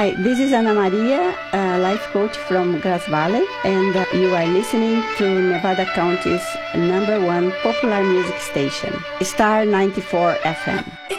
Hi, this is Ana Maria, a life coach from Grass Valley, and you are listening to Nevada County's #1 popular music station, Star 94 FM.